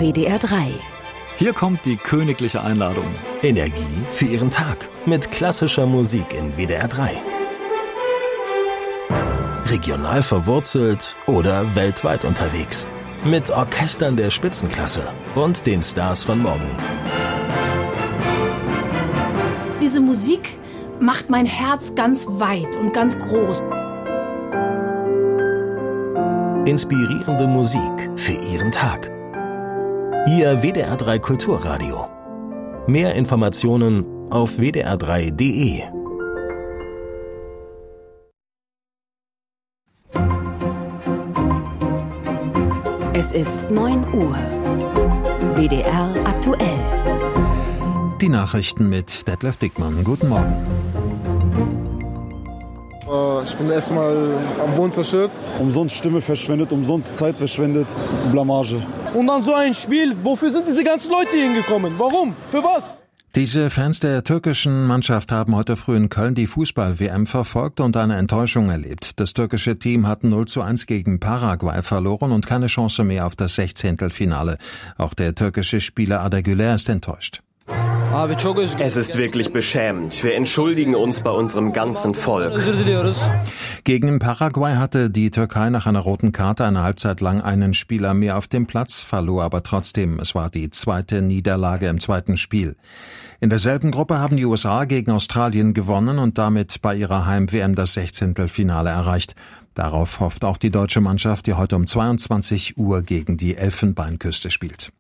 WDR 3. Hier kommt die königliche Einladung. Energie für Ihren Tag mit klassischer Musik in WDR 3. Regional verwurzelt oder weltweit unterwegs. Mit Orchestern der Spitzenklasse und den Stars von morgen. Diese Musik macht mein Herz ganz weit und ganz groß. Inspirierende Musik für Ihren Tag. Ihr WDR 3 Kulturradio. Mehr Informationen auf wdr3.de. Es ist 9 Uhr. WDR aktuell. Die Nachrichten mit Detlef Dickmann. Guten Morgen. Ich bin erstmal am Boden zerstört. Umsonst Stimme verschwendet, umsonst Zeit verschwendet, Blamage. Und dann so ein Spiel, wofür sind diese ganzen Leute hier hingekommen? Warum? Für was? Diese Fans der türkischen Mannschaft haben heute früh in Köln die Fußball-WM verfolgt und eine Enttäuschung erlebt. Das türkische Team hat 0:1 gegen Paraguay verloren und keine Chance mehr auf das 16. Auch der türkische Spieler Arda Güler ist enttäuscht. Es ist wirklich beschämend. Wir entschuldigen uns bei unserem ganzen Volk. Gegen Paraguay hatte die Türkei nach einer roten Karte eine Halbzeit lang einen Spieler mehr auf dem Platz, verlor aber trotzdem. Es war die zweite Niederlage im zweiten Spiel. In derselben Gruppe haben die USA gegen Australien gewonnen und damit bei ihrer Heim-WM das 16. erreicht. Darauf hofft auch die deutsche Mannschaft, die heute um 22 Uhr gegen die Elfenbeinküste spielt.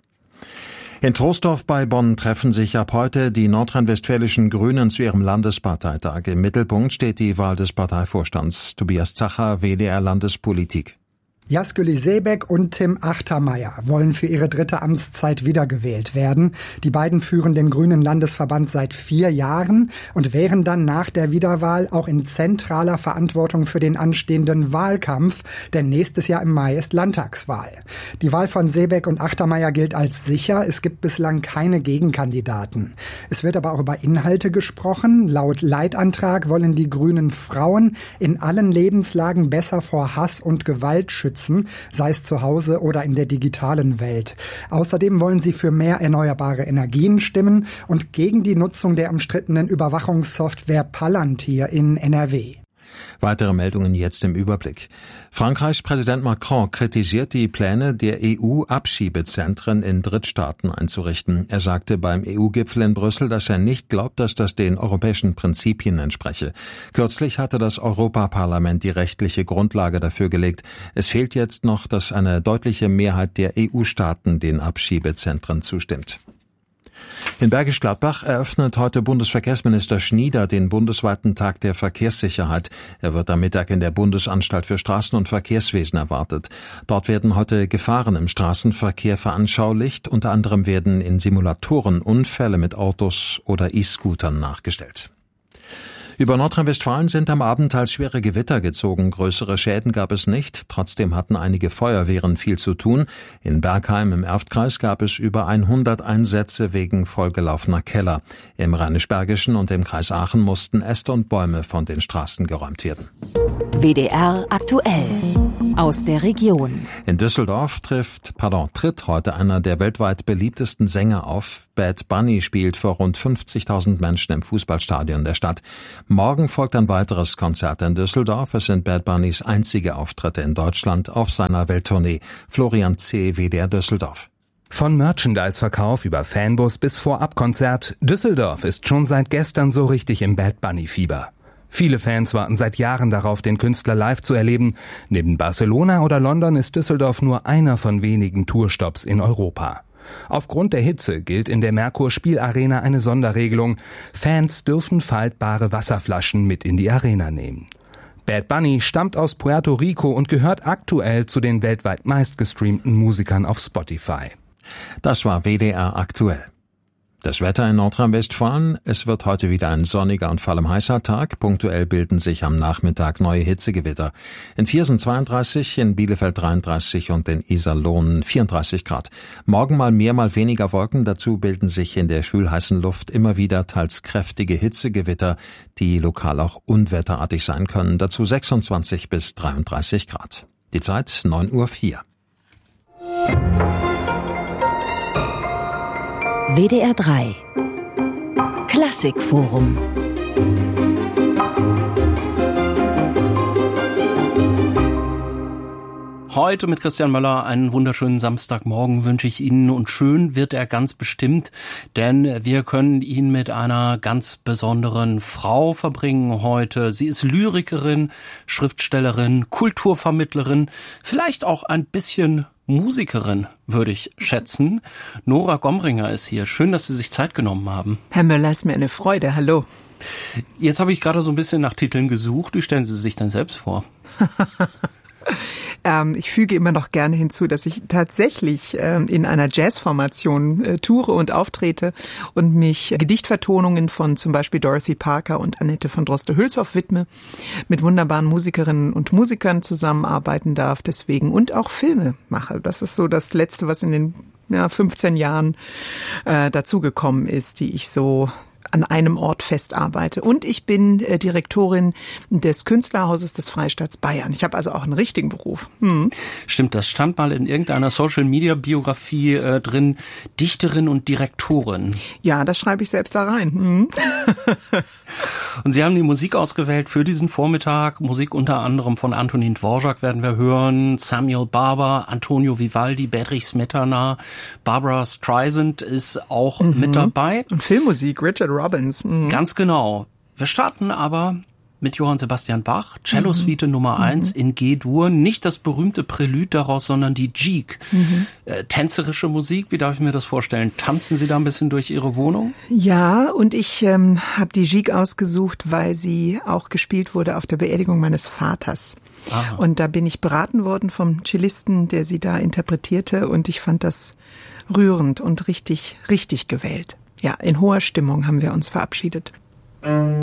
In Troisdorf bei Bonn treffen sich ab heute die nordrhein-westfälischen Grünen zu ihrem Landesparteitag. Im Mittelpunkt steht die Wahl des Parteivorstands. Tobias Zacher, WDR Landespolitik. Yazguli Sebek und Tim Achtermeier wollen für ihre dritte Amtszeit wiedergewählt werden. Die beiden führen den Grünen Landesverband seit 4 Jahren und wären dann nach der Wiederwahl auch in zentraler Verantwortung für den anstehenden Wahlkampf, denn nächstes Jahr im Mai ist Landtagswahl. Die Wahl von Sebek und Achtermeier gilt als sicher. Es gibt bislang keine Gegenkandidaten. Es wird aber auch über Inhalte gesprochen. Laut Leitantrag wollen die Grünen Frauen in allen Lebenslagen besser vor Hass und Gewalt schützen, sei es zu Hause oder in der digitalen Welt. Außerdem wollen sie für mehr erneuerbare Energien stimmen und gegen die Nutzung der umstrittenen Überwachungssoftware Palantir in NRW. Weitere Meldungen jetzt im Überblick. Frankreichs Präsident Macron kritisiert die Pläne der EU, Abschiebezentren in Drittstaaten einzurichten. Er sagte beim EU-Gipfel in Brüssel, dass er nicht glaubt, dass das den europäischen Prinzipien entspreche. Kürzlich hatte das Europaparlament die rechtliche Grundlage dafür gelegt. Es fehlt jetzt noch, dass eine deutliche Mehrheit der EU-Staaten den Abschiebezentren zustimmt. In Bergisch Gladbach eröffnet heute Bundesverkehrsminister Schnieder den bundesweiten Tag der Verkehrssicherheit. Er wird am Mittag in der Bundesanstalt für Straßen- und Verkehrswesen erwartet. Dort werden heute Gefahren im Straßenverkehr veranschaulicht. Unter anderem werden in Simulatoren Unfälle mit Autos oder E-Scootern nachgestellt. Über Nordrhein-Westfalen sind am Abend teils schwere Gewitter gezogen. Größere Schäden gab es nicht. Trotzdem hatten einige Feuerwehren viel zu tun. In Bergheim im Erftkreis gab es über 100 Einsätze wegen vollgelaufener Keller. Im Rheinisch-Bergischen und im Kreis Aachen mussten Äste und Bäume von den Straßen geräumt werden. WDR aktuell. Aus der Region. In Düsseldorf tritt heute einer der weltweit beliebtesten Sänger auf. Bad Bunny spielt vor rund 50.000 Menschen im Fußballstadion der Stadt. Morgen folgt ein weiteres Konzert in Düsseldorf. Es sind Bad Bunnys einzige Auftritte in Deutschland auf seiner Welttournee. Florian C., WDR Düsseldorf. Von Merchandise-Verkauf über Fanbus bis Vorabkonzert, Düsseldorf ist schon seit gestern so richtig im Bad Bunny-Fieber. Viele Fans warten seit Jahren darauf, den Künstler live zu erleben. Neben Barcelona oder London ist Düsseldorf nur einer von wenigen Tourstops in Europa. Aufgrund der Hitze gilt in der Merkur-Spielarena eine Sonderregelung. Fans dürfen faltbare Wasserflaschen mit in die Arena nehmen. Bad Bunny stammt aus Puerto Rico und gehört aktuell zu den weltweit meistgestreamten Musikern auf Spotify. Das war WDR aktuell. Das Wetter in Nordrhein-Westfalen: Es wird heute wieder ein sonniger und vor allem heißer Tag. Punktuell bilden sich am Nachmittag neue Hitzegewitter. In Viersen 32, in Bielefeld 33 und in Iserlohn 34 Grad. Morgen mal mehr, mal weniger Wolken. Dazu bilden sich in der schwülheißen Luft immer wieder teils kräftige Hitzegewitter, die lokal auch unwetterartig sein können. Dazu 26 bis 33 Grad. Die Zeit 9:04 Uhr. WDR 3 Klassikforum. Heute mit Christian Möller einen wunderschönen Samstagmorgen wünsche ich Ihnen und schön wird er ganz bestimmt, denn wir können ihn mit einer ganz besonderen Frau verbringen heute. Sie ist Lyrikerin, Schriftstellerin, Kulturvermittlerin, vielleicht auch ein bisschen Musikerin, würde ich schätzen. Nora Gomringer ist hier. Schön, dass Sie sich Zeit genommen haben. Herr Möller, ist mir eine Freude. Hallo. Jetzt habe ich gerade so ein bisschen nach Titeln gesucht. Wie stellen Sie sich denn selbst vor? Ich füge immer noch gerne hinzu, dass ich tatsächlich in einer Jazzformation toure und auftrete und mich Gedichtvertonungen von zum Beispiel Dorothy Parker und Annette von Droste-Hülshoff widme, mit wunderbaren Musikerinnen und Musikern zusammenarbeiten darf deswegen und auch Filme mache. Das ist so das Letzte, was in den 15 Jahren dazugekommen ist, die ich so an einem Ort festarbeite. Und ich bin Direktorin des Künstlerhauses des Freistaats Bayern. Ich habe also auch einen richtigen Beruf. Stimmt, das stand mal in irgendeiner Social-Media-Biografie drin. Dichterin und Direktorin. Ja, das schreibe ich selbst da rein. Und Sie haben die Musik ausgewählt für diesen Vormittag. Musik unter anderem von Antonin Dvorak werden wir hören, Samuel Barber, Antonio Vivaldi, Bedřich Smetana, Barbra Streisand ist auch mit dabei. Und Filmmusik, Richard Robbins. Ganz genau. Wir starten aber mit Johann Sebastian Bach, Cello-Suite Nummer 1 in G-Dur. Nicht das berühmte Prälude daraus, sondern die Gigue. Tänzerische Musik, wie darf ich mir das vorstellen? Tanzen Sie da ein bisschen durch Ihre Wohnung? Ja, und ich habe die Gigue ausgesucht, weil sie auch gespielt wurde auf der Beerdigung meines Vaters. Aha. Und da bin ich beraten worden vom Cellisten, der sie da interpretierte, und ich fand das rührend und richtig gewählt. Ja, in hoher Stimmung haben wir uns verabschiedet.